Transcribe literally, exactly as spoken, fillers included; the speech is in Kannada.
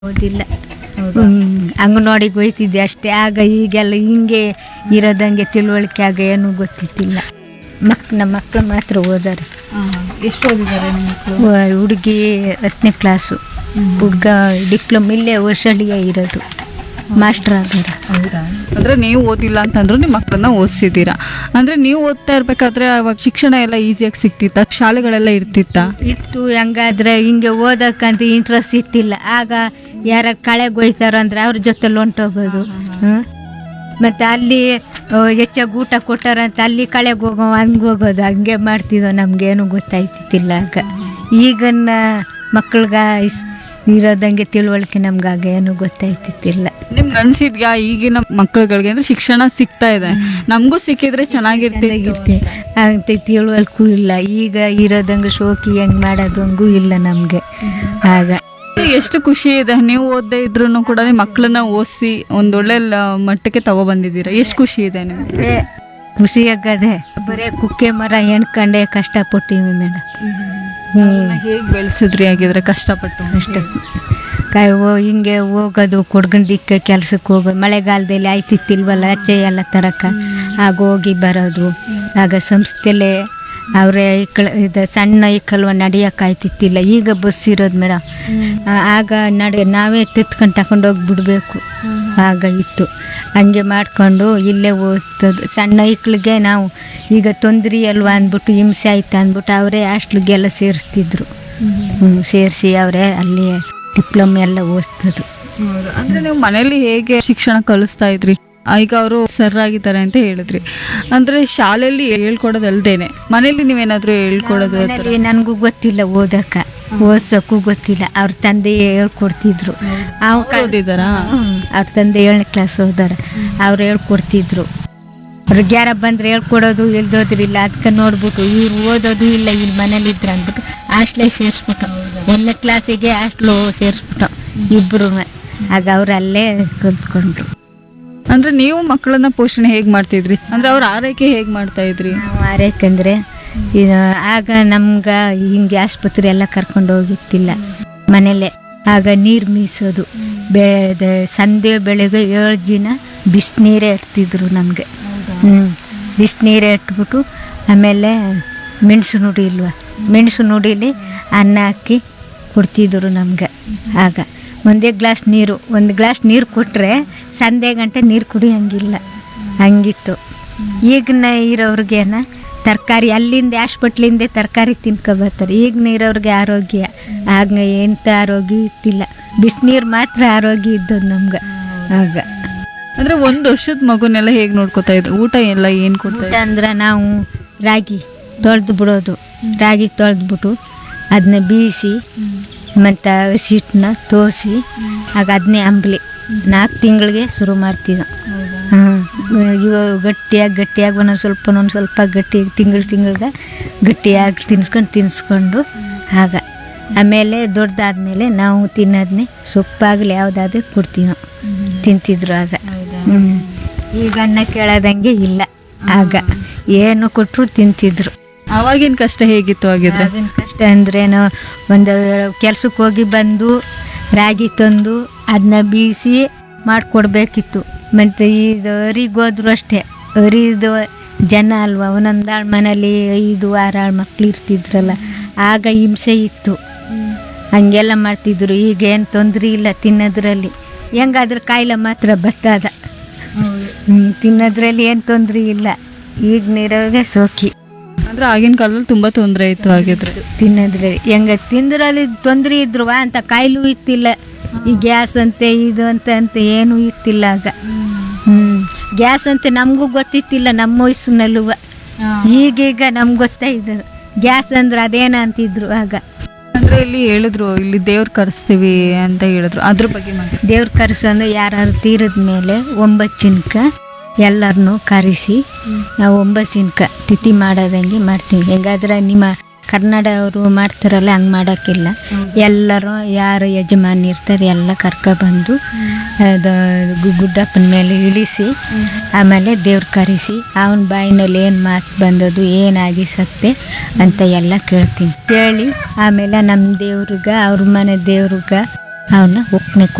ಓದಿಲ್ಲ. ಅಂಗನವಾಡಿಗೆ ಹೋಯ್ತಿದ್ದೆ ಅಷ್ಟೇ. ಆಗ ಈಗೆಲ್ಲ ಹಿಂಗೆ ಇರೋದಂಗೆ ತಿಳುವಳಿಕೆ ಆಗ ಏನೂ ಗೊತ್ತಿತ್ತಿಲ್ಲ. ಮಕ್ ನಮ್ಮ ಮಕ್ಕಳು ಮಾತ್ರ ಓದಾರೆ. ಎಷ್ಟು ಓದಿದ್ದಾರೆ ನಿಮ್ಮ ಮಕ್ಕಳು? ಹುಡುಗಿ ಹತ್ತನೇ ಕ್ಲಾಸು, ಹುಡುಗ ಡಿಪ್ಲೊಮ್ ಇಲ್ಲೇ ವರ್ಷಳಿಗೆ ಇರೋದು, ಮಾಸ್ಟರ್ ಆದಾರೆ. ಹೌದಾ? ಅಂದರೆ ನೀವು ಓದಿಲ್ಲ ಅಂತಂದ್ರು ನಿಮ್ಮ ಮಕ್ಕಳನ್ನ ಓದಿಸಿದ್ದೀರಾ. ಅಂದರೆ ನೀವು ಓದ್ತಾ ಇರಬೇಕಾದ್ರೆ ಅವಾಗ ಶಿಕ್ಷಣ ಎಲ್ಲ ಈಸಿಯಾಗಿ ಸಿಗ್ತಿತ್ತ? ಶಾಲೆಗಳೆಲ್ಲ ಇರ್ತಿತ್ತಾ? ಇತ್ತು. ಹೆಂಗಾದ್ರೆ ಹಿಂಗೆ ಓದಕ್ಕಂತ ಇಂಟ್ರೆಸ್ಟ್ ಇತ್ತಿಲ್ಲ. ಆಗ ಯಾರ ಕಳೆಗೆ ಹೋಯ್ತಾರ ಅಂದ್ರೆ ಅವ್ರ ಜೊತೆಲಿ ಹೊಂಟೋಗೋದು. ಹ್ಞೂ ಮತ್ತು ಅಲ್ಲಿ ಹೆಚ್ಚಾಗಿ ಊಟ ಕೊಟ್ಟಾರಂತ ಅಲ್ಲಿ ಕಳೆಗೆ ಹೋಗೋ ಹಂಗೆ ಹೋಗೋದು, ಹಂಗೆ ಮಾಡ್ತಿದ್ದೋ. ನಮಗೇನು ಗೊತ್ತಾಯ್ತಿತ್ತಿಲ್ಲ ಆಗ. ಈಗಿನ ಮಕ್ಳಿಗೆ ಇರೋದಂಗೆ ತಿಳುವಳಿಕೆ ನಮ್ಗಾಗ ಏನು ಗೊತ್ತಾಯ್ತಿತ್ತಿಲ್ಲ. ನಿಮ್ಗೆ ಅನ್ಸಿದ್ಯಾ ಈಗಿನ ಮಕ್ಕಳುಗಳಿಗೆ ಅಂದ್ರೆ ಶಿಕ್ಷಣ ಸಿಗ್ತಾ ಇದೆ, ನಮಗೂ ಸಿಕ್ಕಿದ್ರೆ ಚೆನ್ನಾಗಿರ್ತಿತ್ತು ಅಂತ ತಿಳುವಳಿಕೂ ಇಲ್ಲ. ಈಗ ಇರೋದಂಗೆ ಶೋಕಿ ಹೆಂಗೆ ಮಾಡೋದು ಹಂಗೂ ಇಲ್ಲ ನಮಗೆ. ಆಗ ಎಷ್ಟು ಖುಷಿ ಇದೆ, ನೀವು ಓದದೇ ಇದ್ರು ಕೂಡ ನಿಮ್ಮ ಮಕ್ಕಳನ್ನ ಓದಿಸಿ ಒಂದೊಳ್ಳೆ ಮಟ್ಟಕ್ಕೆ ತಗೊಬಂದಿದ್ದೀರಾ. ಎಷ್ಟು ಖುಷಿ ಇದೆ ನಿಮ್ಗೆ? ಖುಷಿ ಆಗದೆ. ಬರೇ ಕುಕ್ಕೆ ಮರ ಎಣ್ಕಂಡೆ ಕಷ್ಟಪಟ್ಟಿವಿ ಮೇಡಮ್. ಹೇಗೆ ಬೆಳೆಸಿದ್ರಿ ಆಗಿದ್ರೆ ಕಷ್ಟಪಟ್ಟು? ಅಷ್ಟೇ ಕಾಯಿ ಹೋ ಹಿಂಗೆ ಹೋಗೋದು, ಕೊಡ್ಗನ್ ದಿಕ್ಕ ಕೆಲ್ಸಕ್ಕೆ ಹೋಗೋದು. ಮಳೆಗಾಲದಲ್ಲಿ ಆಯ್ತಿತ್ತಿಲ್ವಲ್ಲ ಆಚೆ ಎಲ್ಲ ತರಕ, ಆಗ ಹೋಗಿ ಬರೋದು. ಆಗ ಸಂಸ್ಥೆಲೇ ಅವರೇ ಇಕ್ಕಳ ಇದು ಸಣ್ಣ ಇಕ್ಕಲ್ವ ನಡೆಯೋಕ್ಕಾಯ್ತಿತ್ತಿಲ್ಲ. ಈಗ ಬಸ್ ಇರೋದು ಮೇಡಮ್. ಆಗ ನಡೆ ನಾವೇ ತಿತ್ಕೊಂಡು ತಗೊಂಡು ಹೋಗಿ ಬಿಡಬೇಕು. ಆಗ ಇತ್ತು ಹಂಗೆ ಮಾಡಿಕೊಂಡು ಇಲ್ಲೇ ಓದ್ತದ್ದು. ಸಣ್ಣ ಇಕ್ಕಳಿಗೆ ನಾವು ಈಗ ತೊಂದರೆ ಅಲ್ವಾ ಅಂದ್ಬಿಟ್ಟು, ಹಿಂಸೆ ಆಯ್ತು ಅಂದ್ಬಿಟ್ಟು ಅವರೇ ಹಾಸ್ಟ್ಲಿಗೆಲ್ಲ ಸೇರಿಸ್ತಿದ್ರು. ಹ್ಞೂ ಸೇರಿಸಿ ಅವರೇ ಅಲ್ಲಿ ಡಿಪ್ಲೊಮೆ ಎಲ್ಲ ಓದಿಸ್ತದ್ದು. ಅಂದರೆ ನೀವು ಮನೇಲಿ ಹೇಗೆ ಶಿಕ್ಷಣ ಕಲಿಸ್ತಾ ಇದ್ರಿ? ಈಗ ಅವರು ಸರ್ ಆಗಿದ್ದಾರೆ ಅಂತ ಹೇಳಿದ್ರಿ, ಅಂದರೆ ಶಾಲೆಯಲ್ಲಿ ಹೇಳ್ಕೊಡೋದಲ್ದೇನೆ ಮನೇಲಿ ನೀವೇನಾದರೂ ಹೇಳ್ಕೊಡೋದು? ನನಗೂ ಗೊತ್ತಿಲ್ಲ ಓದಕ್ಕ, ಓದ್ಸೋಕ್ಕೂ ಗೊತ್ತಿಲ್ಲ. ಅವ್ರ ತಂದೆ ಹೇಳ್ಕೊಡ್ತಿದ್ರು. ಓದಿದಾರಾ? ಅವ್ರ ತಂದೆ ಏಳನೇ ಕ್ಲಾಸ್ ಓದಾರ. ಅವ್ರು ಹೇಳ್ಕೊಡ್ತಿದ್ರು. ಅವ್ರಿಗೆ ಯಾರ ಬಂದರೆ ಹೇಳ್ಕೊಡೋದು, ಇಲ್ದೋದ್ರಿಲ್ಲ. ಅದಕ್ಕೆ ನೋಡ್ಬಿಟ್ಟು ಇವ್ರು ಓದೋದು ಇಲ್ಲ, ಇಲ್ಲಿ ಮನೇಲಿ ಇದ್ರ ಅಂದ್ಬಿಟ್ಟು ಹಾಸ್ಟ್ಲಿಗೆ ಸೇರಿಸ್ಬಿಟ್ಟು ಒಂದನೇ ಕ್ಲಾಸಿಗೆ ಹಾಸ್ಟ್ಲು ಸೇರಿಸ್ಬಿಟ್ಟು ಇಬ್ಬರು. ಆಗ ಅವ್ರು ಅಲ್ಲೇ ಕಲ್ತ್ಕೊಂಡ್ರು. ಅಂದ್ರೆ ನೀವು ಮಕ್ಕಳನ್ನ ಪೋಷಣೆ ಹೇಗೆ ಮಾಡ್ತಿದ್ರಿ? ಅಂದ್ರೆ ಅವ್ರ ಆರೈಕೆ ಹೇಗೆ ಮಾಡ್ತಾ ಇದ್ರಿ? ಆರೈಕೆ ಅಂದರೆ ಆಗ ನಮ್ಗೆ ಹಿಂಗೆ ಆಸ್ಪತ್ರೆ ಎಲ್ಲ ಕರ್ಕೊಂಡು ಹೋಗಿತ್ತಿಲ್ಲ, ಮನೇಲೆ. ಆಗ ನೀರು ಮೀಸೋದು. ಬೆಳೆ ಸಂಜೆ ಬೆಳಗ್ಗೆ ಏಳು ದಿನ ಬಿಸಿನೀರೇ ಇಡ್ತಿದ್ರು ನಮಗೆ. ಹ್ಞೂ ಬಿಸಿನೀರೇ ಇಟ್ಬಿಟ್ಟು ಆಮೇಲೆ ಮೆಣಸು ನುಡಿ ಇಲ್ವ, ಮೆಣಸು ನುಡಿಲಿ ಅನ್ನ ಹಾಕಿ ಕೊಡ್ತಿದ್ರು ನಮ್ಗೆ. ಆಗ ಒಂದೇ ಗ್ಲಾಸ್ ನೀರು ಒಂದು ಗ್ಲಾಸ್ ನೀರು ಕೊಟ್ಟರೆ ಸಂಜೆ ಗಂಟೆ ನೀರು ಕುಡಿಯೋಂಗಿಲ್ಲ, ಹಂಗಿತ್ತು. ಈಗಿನ ಇರೋರಿಗೇನ ತರಕಾರಿ ಅಲ್ಲಿಂದ ಹಾಸ್ಪಿಟ್ಲಿಂದ ತರಕಾರಿ ತಿನ್ಕೊಬರ್ತಾರೆ. ಈಗಿನ ಇರೋರಿಗೆ ಆರೋಗ್ಯ ಆಗ ಎಂಥ ಆರೋಗ್ಯ ಇತ್ತಿಲ್ಲ. ಬಿಸಿನೀರು ಮಾತ್ರ ಆರೋಗ್ಯ ಇದ್ದದ್ದು ನಮ್ಗೆ ಆಗ. ಅಂದರೆ ಒಂದು ವರ್ಷದ ಮಗುನೆಲ್ಲ ಹೇಗೆ ನೋಡ್ಕೊತಾ ಇದ್ರು? ಊಟ ಎಲ್ಲ ಏನು ಕೊಡ್ತಾ ಊಟ ಅಂದ್ರೆ ನಾವು ರಾಗಿ ತೊಳೆದು ಬಿಡೋದು. ರಾಗಿ ತೊಳೆದ್ಬಿಟ್ಟು ಅದನ್ನ ಬೀಸಿ ಮತ್ತು ಹಸಿಟ್ಟನ್ನ ತೋರಿಸಿ ಆಗ ಅದನ್ನೇ ಅಂಬ್ಲಿ ನಾಲ್ಕು ತಿಂಗಳಿಗೆ ಶುರು ಮಾಡ್ತಿದ್ದೋ. ಹಾಂ ಇವಾಗ ಗಟ್ಟಿಯಾಗಿ ಗಟ್ಟಿಯಾಗಿ ಒಂದೊಂದು ಸ್ವಲ್ಪ ಒಂದೊಂದು ಸ್ವಲ್ಪ ಗಟ್ಟಿ ತಿಂಗಳು ತಿಂಗಳಿಗೆ ಗಟ್ಟಿಯಾಗಿ ತಿನ್ಸ್ಕೊಂಡು ತಿನ್ನಿಸ್ಕೊಂಡು ಆಗ ಆಮೇಲೆ ದೊಡ್ಡದಾದ್ಮೇಲೆ ನಾವು ತಿನ್ನೋದನ್ನೇ ಸೊಪ್ಪಾಗಲಿ ಯಾವುದಾದ್ರೂ ಕೊಡ್ತೀವಿ, ತಿಂತಿದ್ರು ಆಗ. ಹ್ಞೂ ಈಗ ಅನ್ನ ಕೇಳೋದಂಗೆ ಇಲ್ಲ. ಆಗ ಏನು ಕೊಟ್ಟರು ತಿಂತಿದ್ರು. ಆವಾಗಿನ ಕಷ್ಟ ಹೇಗಿತ್ತು ಆಗಿದ್ರೆ? ಆಗಿನ ಕಷ್ಟ ಅಂದ್ರೇನು, ಒಂದು ಕೆಲ್ಸಕ್ಕೆ ಹೋಗಿ ಬಂದು ರಾಗಿ ತಂದು ಅದನ್ನ ಬೀಸಿ ಮಾಡಿಕೊಡ್ಬೇಕಿತ್ತು. ಮತ್ತು ಇದು ಅರಿಗೆ ಹೋದ್ರು ಅಷ್ಟೇ, ಅರಿದು ಜನ ಅಲ್ವಾ, ಒಂದೊಂದಾಳು ಮನೇಲಿ ಐದು ಆರಾಳು ಮಕ್ಳು ಇರ್ತಿದ್ರಲ್ಲ, ಆಗ ಹಿಂಸೆ ಇತ್ತು. ಹಂಗೆಲ್ಲ ಮಾಡ್ತಿದ್ರು. ಈಗೇನು ತೊಂದರೆ ಇಲ್ಲ ತಿನ್ನೋದ್ರಲ್ಲಿ. ಹೆಂಗಾದ್ರೆ ಕಾಯಿಲೆ ಮಾತ್ರ ಬರ್ತದ, ತಿನ್ನೋದ್ರಲ್ಲಿ ಏನು ತೊಂದರೆ ಇಲ್ಲ. ಈಗ ನೀರೋಗೆ ಸೋಕಿ. ಅಂದ್ರೆ ಆಗಿನ ಕಾಲದಲ್ಲಿ ತುಂಬಾ ತೊಂದರೆ ಇತ್ತು ಆಗಿದ್ರೆ. ತಿನ್ನೋದ್ರಲ್ಲಿ ಹೆಂಗ ತಿಂದ್ರಲ್ಲಿ ತೊಂದರೆ ಇದ್ರು ಅಂತ ಕಾಯಿಲು ಇತ್ತಿಲ್ಲ. ಈ ಗ್ಯಾಸ್ ಅಂತೆ ಇದು ಅಂತ ಅಂತ ಏನೂ ಇತ್ತಿಲ್ಲ ಆಗ. ಹ್ಮ್ ಗ್ಯಾಸ್ ಅಂತ ನಮಗೂ ಗೊತ್ತಿತ್ತಿಲ್ಲ ನಮ್ಮ ವಯಸ್ಸಿನಲ್ಲೂ. ಈಗೀಗ ನಮ್ಗೆ ಗೊತ್ತಾ ಇದ್ರು ಗ್ಯಾಸ್ ಅಂದ್ರೆ ಅದೇನ ಅಂತಿದ್ರು ಆಗ. ಅಂದ್ರೆ ಇಲ್ಲಿ ಹೇಳಿದ್ರು, ಇಲ್ಲಿ ದೇವ್ರ ಕರೆಸ್ತೀವಿ ಅಂತ ಹೇಳಿದ್ರು, ಅದ್ರ ಬಗ್ಗೆ ಮಾತಾಡಿ. ದೇವ್ರ ಕರೆಸಂದ್ರೆ ಯಾರು ತೀರದ ಮೇಲೆ ಒಂಬತ್ತು ಚಿನ್ಕ ಎಲ್ಲರನ್ನೂ ಕರೆಸಿ ನಾವು ಒಂಬತ್ತು ಚಿನ್ಕ ತಿಥಿ ಮಾಡೋದಂಗೆ ಮಾಡ್ತೀವಿ. ಹೆಂಗಾದ್ರೆ ನಿಮ್ಮ ಕನ್ನಡ ಅವರು ಮಾಡ್ತಾರಲ್ಲ ಹಂಗೆ ಮಾಡೋಕ್ಕಿಲ್ಲ. ಎಲ್ಲರೂ ಯಾರು ಯಜಮಾನಿ ಇರ್ತಾರೆ ಎಲ್ಲ ಕರ್ಕೊಬಂದು ಅದು ಗುಡ್ಡಪ್ಪನ ಮೇಲೆ ಇಳಿಸಿ ಆಮೇಲೆ ದೇವ್ರ ಕರೆಸಿ ಅವನ ಬಾಯಿನಲ್ಲಿ ಏನು ಮಾತು ಬಂದದ್ದು ಏನಾಗಿ ಸತ್ತೆ ಅಂತ ಎಲ್ಲ ಕೇಳ್ತೀನಿ. ಕೇಳಿ ಆಮೇಲೆ ನಮ್ಮ ದೇವ್ರಿಗೆ ಅವ್ರ ಮನೆ ದೇವ್ರಿಗೆ ಅವನ್ನ ಒಕ್ಕಣೆ